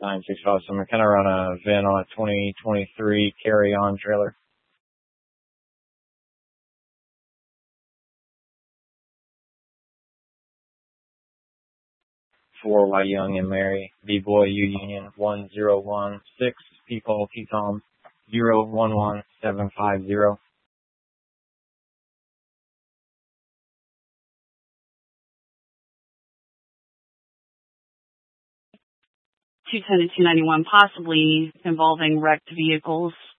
965. So I'm going to kind of run a VIN on a 2023 carry-on trailer. For Y Young and Mary, B-Boy U Union 1016, P-Paul T-Tom 011750. 210 to 291, possibly involving wrecked vehicles.